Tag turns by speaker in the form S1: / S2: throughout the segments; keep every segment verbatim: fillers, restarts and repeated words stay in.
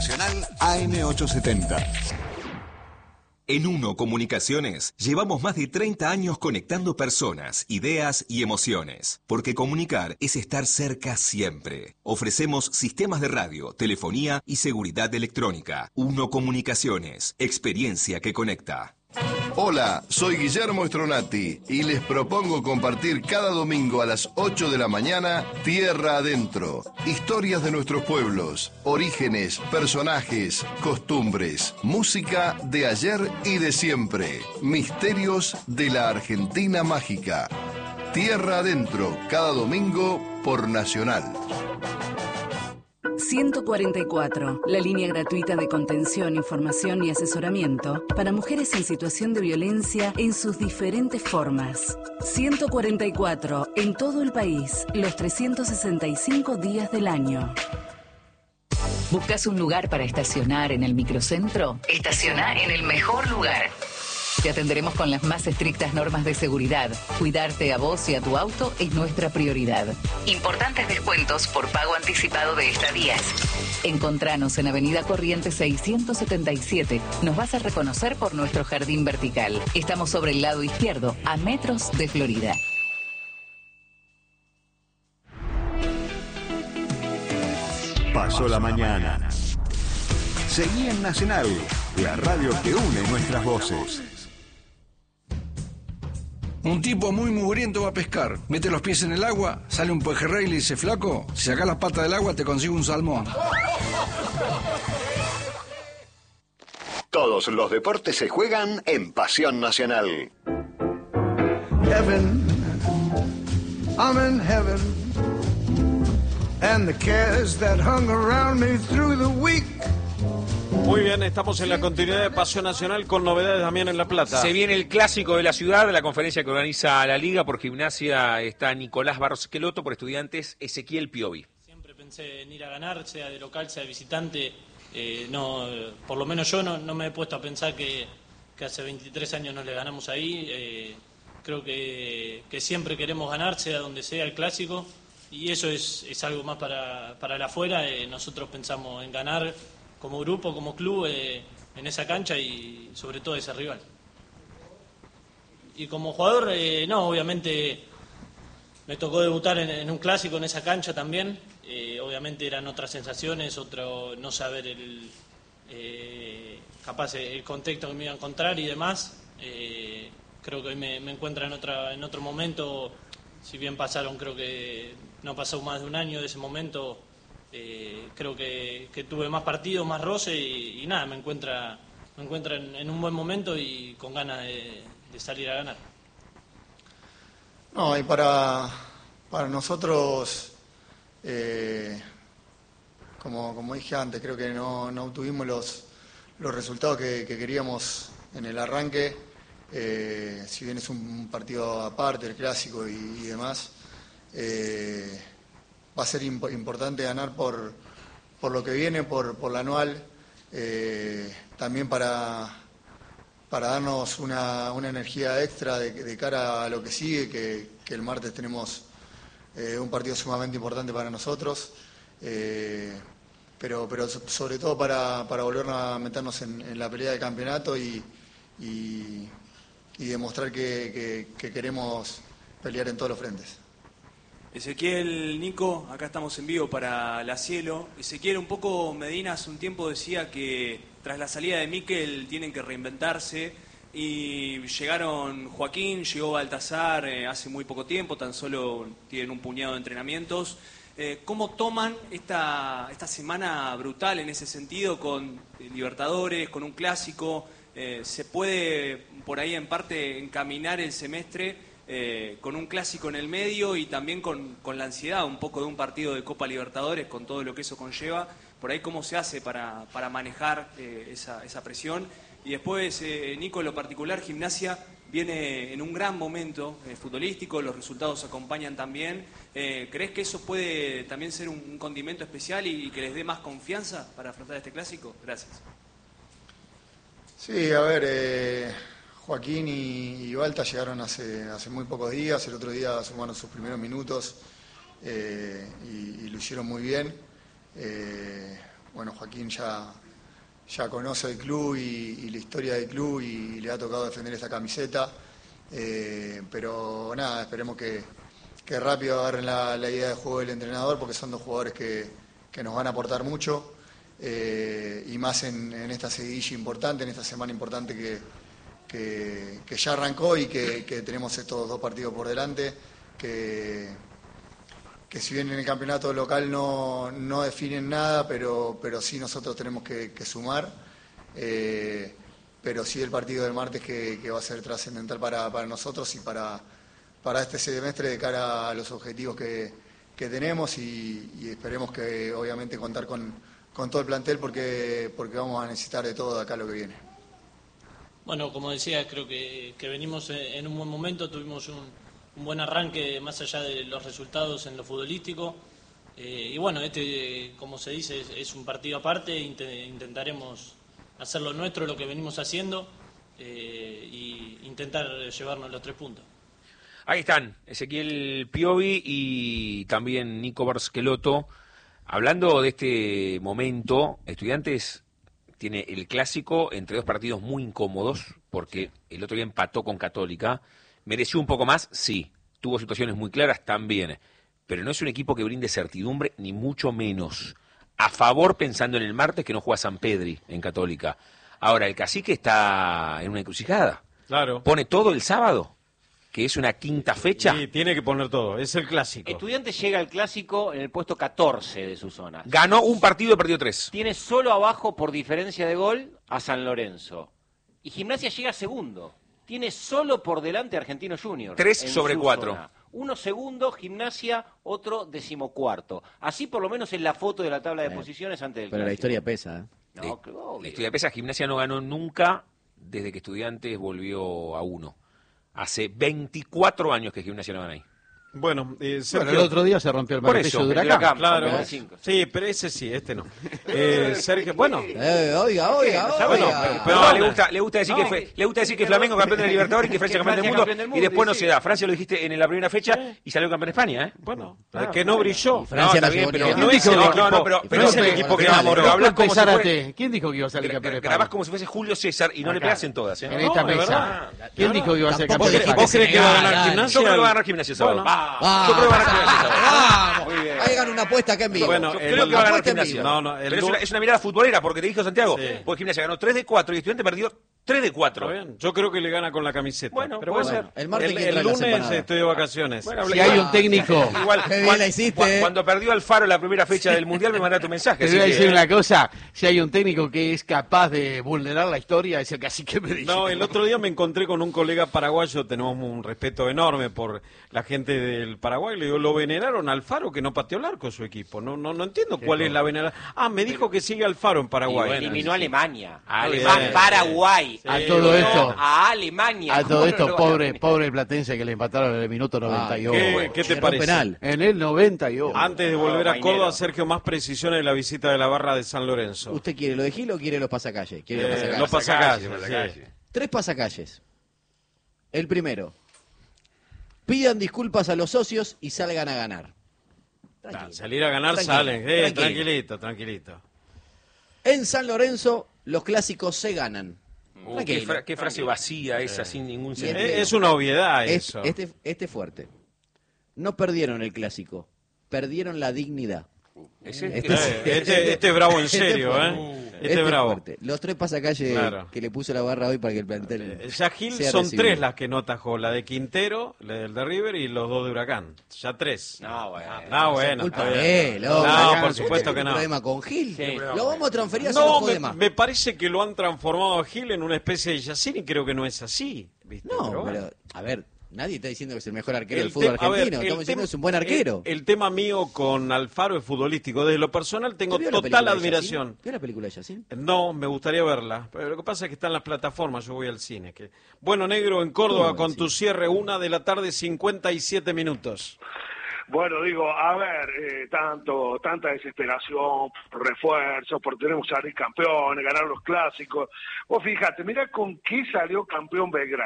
S1: Nacional A M ochocientos setenta.
S2: En Uno Comunicaciones llevamos más de treinta años conectando personas, ideas y emociones, porque comunicar es estar cerca siempre. Ofrecemos sistemas de radio, telefonía y seguridad electrónica. Uno Comunicaciones, experiencia que conecta.
S3: Hola, soy Guillermo Stronati y les propongo compartir cada domingo a las ocho de la mañana Tierra Adentro. Historias de nuestros pueblos, orígenes, personajes, costumbres, música de ayer y de siempre, misterios de la Argentina mágica. Tierra Adentro, cada domingo por Nacional.
S4: ciento cuarenta y cuatro, la línea gratuita de contención, información y asesoramiento para mujeres en situación de violencia en sus diferentes formas. ciento cuarenta y cuatro, en todo el país, los trescientos sesenta y cinco días del año.
S5: ¿Buscas un lugar para estacionar en el microcentro? Estaciona en el mejor lugar. Te atenderemos con las más estrictas normas de seguridad. Cuidarte a vos y a tu auto es nuestra prioridad. Importantes descuentos por pago anticipado de estadías. Encontranos en Avenida Corrientes seiscientos setenta y siete. Nos vas a reconocer por nuestro jardín vertical. Estamos sobre el lado izquierdo, a metros de Florida.
S1: Pasó la mañana. Seguí en Nacional, la radio que une nuestras voces.
S6: Un tipo muy mugriento va a pescar, mete los pies en el agua, sale un pejerrey y le dice: flaco, si sacás las patas del agua te consigo un salmón.
S7: Todos los deportes se juegan en Pasión Nacional.
S8: Heaven, I'm in heaven, and the cares that hung around me through the week.
S9: Muy bien, estamos en la continuidad de Pasión Nacional con novedades también en La Plata.
S10: Se viene el clásico de la ciudad, la conferencia que organiza la Liga. Por Gimnasia está Nicolás Barros Esqueloto, por Estudiantes Ezequiel Piovi.
S11: Siempre pensé en ir a ganar, sea de local, sea de visitante. Eh, no, por lo menos yo no, no me he puesto a pensar que, que hace veintitrés años no le ganamos ahí. Eh, creo que, que siempre queremos ganar, sea donde sea el clásico. Y eso es, es algo más para, para el afuera. Eh, nosotros pensamos en ganar como grupo, como club, eh, en esa cancha y sobre todo ese rival. Y como jugador, eh, no, obviamente me tocó debutar en, en un clásico en esa cancha también. Eh, obviamente eran otras sensaciones, otro no saber el eh, capaz el contexto que me iba a encontrar y demás. Eh, creo que hoy me, me encuentro en, otra, en otro momento, si bien pasaron, creo que no pasó más de un año de ese momento. Eh, creo que, que tuve más partidos, más roce y, y nada, me encuentra, me encuentra en, en un buen momento y con ganas de, de salir a ganar.
S12: No, y para, para nosotros, eh, como, como dije antes, creo que no, no obtuvimos los, los resultados que, que queríamos en el arranque, eh, si bien es un partido aparte, el clásico y, y demás. Eh, Va a ser imp importante ganar por, por lo que viene, por, por la anual, eh, también para, para darnos una, una energía extra de, de cara a lo que sigue, que, que el martes tenemos eh, un partido sumamente importante para nosotros, eh, pero, pero sobre todo para, para volver a meternos en, en la pelea de campeonato y, y, y demostrar que, que, que queremos pelear en todos los frentes.
S13: Ezequiel, Nico, acá estamos en vivo para La Cielo. Ezequiel, un poco Medina hace un tiempo decía que tras la salida de Mikel tienen que reinventarse y llegaron Joaquín, llegó Baltasar eh, hace muy poco tiempo, tan solo tienen un puñado de entrenamientos. Eh, ¿Cómo toman esta, esta semana brutal en ese sentido con Libertadores, con un clásico? Eh, ¿Se puede por ahí en parte encaminar el semestre Eh, con un clásico en el medio y también con, con la ansiedad un poco de un partido de Copa Libertadores, con todo lo que eso conlleva? Por ahí, ¿cómo se hace para, para manejar eh, esa, esa presión? Y después, eh, Nico, en lo particular, Gimnasia viene en un gran momento eh, futbolístico, los resultados acompañan también. Eh, ¿Crees que eso puede también ser un, un condimento especial y, y que les dé más confianza para afrontar este clásico? Gracias.
S12: Sí, a ver... Eh... Joaquín y, y Balta llegaron hace, hace muy pocos días, el otro día sumaron sus primeros minutos eh, y, y lo hicieron muy bien. Eh, bueno, Joaquín ya, ya conoce el club y, y la historia del club y le ha tocado defender esta camiseta. Eh, pero nada, esperemos que, que rápido agarren la, la idea de juego del entrenador, porque son dos jugadores que, que nos van a aportar mucho. Eh, y más en, en esta seguidilla importante, en esta semana importante que, que, que ya arrancó y que, que tenemos estos dos partidos por delante, que, que si bien en el campeonato local no, no definen nada, pero, pero sí nosotros tenemos que, que sumar, eh, pero sí el partido del martes que, que va a ser trascendental para, para nosotros y para, para este semestre de cara a los objetivos que, que tenemos y, y esperemos que obviamente contar con con todo el plantel porque porque vamos a necesitar de todo de acá lo que viene.
S11: Bueno, como decía, creo que, que venimos en un buen momento, tuvimos un, un buen arranque más allá de los resultados en lo futbolístico. Eh, y bueno, este, como se dice, es, es un partido aparte, int intentaremos hacer lo nuestro, lo que venimos haciendo, eh, y intentar llevarnos los tres puntos.
S10: Ahí están, Ezequiel Piovi y también Nico Barcelotto. Hablando de este momento, Estudiantes tiene el clásico entre dos partidos muy incómodos, porque el otro día empató con Católica. ¿Mereció un poco más? Sí. Tuvo situaciones muy claras también. Pero no es un equipo que brinde certidumbre, ni mucho menos. A favor, pensando en el martes, que no juega San Pedri en Católica. Ahora, el Cacique está en una encrucijada.
S9: Claro.
S10: Pone todo el sábado, que es una quinta fecha.
S9: Sí, tiene que poner todo, es el clásico.
S14: Estudiantes llega al clásico en el puesto catorce de su zona.
S10: Ganó un partido y perdió tres.
S14: Tiene solo abajo, por diferencia de gol, a San Lorenzo. Y Gimnasia llega segundo. Tiene solo por delante a Argentino Junior.
S10: Tres sobre cuatro.
S14: Zona. Uno segundo, Gimnasia, otro decimocuarto. Así por lo menos es la foto de la tabla de eh, posiciones antes del
S15: Pero clásico. La historia pesa, ¿eh?
S14: No,
S10: sí,
S14: claro,
S10: la historia pesa. Gimnasia no ganó nunca desde que Estudiantes volvió a uno. Hace veinticuatro años que Gimnasia no gana ahí.
S9: Bueno, eh,
S15: Sergio, bueno, el otro día se rompió el martillo de Huracán.
S9: Huracán claro. Sí, pero ese sí, este no. Eh, Sergio, bueno.
S15: Eh, oiga, oiga, oiga.
S10: Bueno, pero no, le gusta, le gusta decir no, que fue, le gusta decir que Flamengo campeón de la Libertadores y que Francia campeón del mundo, campeón del mundo y después no se da. Francia lo dijiste en la primera fecha y salió campeón de España, ¿eh?
S9: Bueno, claro, que no brilló.
S15: Francia
S9: no,
S15: está bien,
S9: pero no es el equipo, no, pero, pero es el equipo que enamoró.
S15: Hablas como si fuese, ¿quién dijo que iba a salir campeón de España?
S10: Grabás como si fuese Julio César y no le pegas en todas, ¿eh?
S15: En esta mesa. ¿Quién dijo que iba a ser campeón de España?
S9: ¿Vos crees que va a ganar Gimnasia?
S10: Yo creo que va a ganar Gimnasia sábado. Yo creo que va a ganar Gimnasia.
S15: Vamos, hagan una apuesta acá en vivo.
S10: Bueno, creo que va a ganar Gimnasia. No, no, pero es una, es una mirada futbolera, porque te dijo Santiago, sí. Porque Gimnasia ganó tres de cuatro y Estudiante perdió tres de cuatro.
S9: Yo creo que le gana con la camiseta.
S10: Bueno,
S9: pero
S10: puede
S9: bueno,
S10: ser.
S9: El, martes el, el lunes estoy de vacaciones.
S15: Bueno, si hay un técnico.
S10: Igual, cuando, la hiciste. Cuando perdió Alfaro la primera fecha del Mundial, me mandó tu mensaje.
S15: Te voy a decir que, una cosa, si hay un técnico que es capaz de vulnerar la historia, es el Cacique me dice.
S9: No, el otro día me encontré con un colega paraguayo, tenemos un respeto enorme por la gente del Paraguay, le digo, lo veneraron a Alfaro que no pateó el arco su equipo. No no no entiendo cuál es la veneración. Ah, me dijo que sigue Alfaro en Paraguay.
S14: Bueno, eliminó a Alemania. A Alemania, Paraguay.
S15: Sí, a todo esto.
S14: A Alemania.
S15: A todo esto, pobre pobre Platense que le empataron en el minuto noventa y ocho.
S9: Ah, ¿Qué, ¿qué te
S15: Cerró
S9: parece?
S15: Penal. En el noventa y ocho.
S9: Antes de volver a Córdoba, Sergio, más precisiones de la visita de la barra de San Lorenzo.
S15: ¿Usted quiere lo de Gil o quiere los pasacalles? ¿Quiere
S9: eh,
S15: los pasacalles?
S9: Los pasacalles, sí.
S15: Tres pasacalles. El primero. Pidan disculpas a los socios y salgan a ganar.
S9: Nah, salir a ganar tranquilo, salen. Eh, tranquilo. Tranquilito, tranquilito.
S15: En San Lorenzo, los clásicos se ganan.
S10: Uh, qué, fra qué frase vacía esa, eh. sin ningún sentido.
S9: Este, es una obviedad
S15: este,
S9: eso.
S15: Este, este fuerte. No perdieron el clásico, perdieron la dignidad.
S9: Este, este, este, este, este es bravo en serio, este ¿eh? Este, este es bravo. Fuerte.
S15: Los tres pasacalles claro. que le puso la barra hoy para que el plantel.
S9: Eh, ya Gil son recibido. Tres las que no atajó: la de Quintero, la del de River y los dos de Huracán. Ya tres.
S14: No, bueno.
S9: No, bueno.
S15: Culpa de él,
S9: no, no, por supuesto que no.
S15: Problema con Gil. Sí, lo no, vamos a transferir a
S9: no, me, me parece que lo han transformado a Gil en una especie de Yacine y creo que no es así. ¿Viste?
S15: No, pero, bueno. pero a ver. Nadie está diciendo que es el mejor arquero el del fútbol argentino, ver, estamos diciendo que es un buen arquero.
S9: El, el tema mío con Alfaro es futbolístico. Desde lo personal tengo total admiración.
S15: ¿Vio la película de Yacine?
S9: No, me gustaría verla. Pero lo que pasa es que está en las plataformas, yo voy al cine. Que... Bueno, Negro, en Córdoba, con tu cierre, una de la tarde, cincuenta y siete minutos.
S16: Bueno, digo, a ver, eh, tanto tanta desesperación, refuerzos, por tenemos que salir campeones, ganar los clásicos. Vos fíjate, mirá con qué salió campeón Belgrano.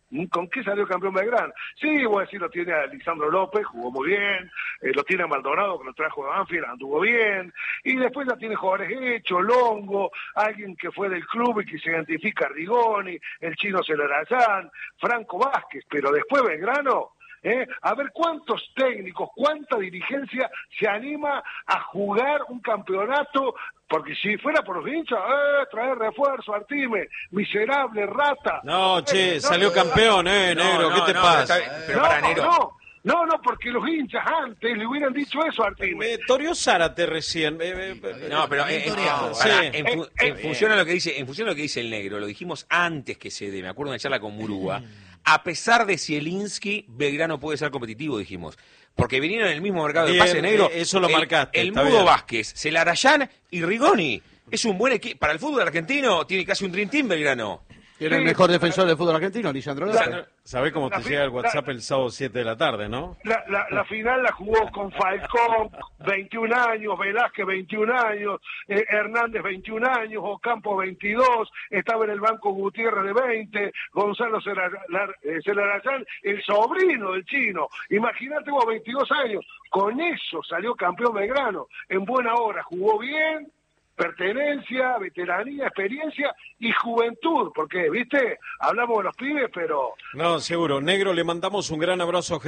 S16: ¿Con qué salió campeón Belgrano? Sí, voy a decir, lo tiene a Lisandro López, jugó muy bien, eh, lo tiene a Maldonado, que lo trajo de Banfield, anduvo bien, y después la tiene jugadores hechos, Longo, alguien que fue del club y que se identifica a Rigoni, el chino Celarayán, Franco Vázquez, pero después Belgrano, ¿eh? A ver cuántos técnicos, cuánta dirigencia se anima a jugar un campeonato. Porque si fuera por los hinchas, eh, traer refuerzo, Artime, miserable, rata.
S9: No, che,
S16: eh,
S9: salió
S16: no,
S9: campeón, eh,
S10: no,
S9: negro,
S10: no,
S9: ¿qué te
S10: no,
S9: pasa?
S10: pero está- pero
S16: no,
S10: para, negro.
S16: no, no, no, porque los hinchas antes le hubieran dicho eso a Artime.
S9: Eh, Torio Zárate recién. eh, eh,
S10: No, pero
S9: eh,
S10: en, en-
S9: ah,
S10: pará,
S9: sí.
S10: en fu-
S16: Eh,
S10: en
S16: eh,
S10: función a lo que dice, en función a lo que dice el negro, lo dijimos antes que se dé, me acuerdo de una charla con Murúa, a pesar de Zielinski, Belgrano puede ser competitivo, dijimos. Porque vinieron en el mismo mercado de
S9: Bien,
S10: pase negro.
S9: eh, eso lo
S10: el,
S9: marcaste,
S10: El
S9: está
S10: Mudo
S9: bien.
S10: Vázquez, Celarayán y Rigoni. Es un buen equipo. Para el fútbol argentino tiene casi un Dream Team Belgrano.
S15: Tiene el
S16: Sí.
S15: mejor defensor del fútbol argentino, Lisandro López.
S9: ¿Sabés cómo te
S16: La fi-
S9: llega el
S16: la-
S9: WhatsApp el sábado siete de la tarde, no?
S16: La, la, la final la jugó con Falcón, veintiún años, Velázquez, veintiún años, eh, Hernández, veintiún años, Ocampo, veintidós, estaba en el banco Gutiérrez de veinte, Gonzalo Celar- Lar- eh, Celarayán, el sobrino del chino. Imagínate vos, veintidós años, con eso salió campeón Belgrano, en buena hora, jugó bien, pertenencia, veteranía, experiencia y juventud, porque, viste, hablamos de los pibes, pero
S9: No, seguro. Negro, le mandamos un gran abrazo a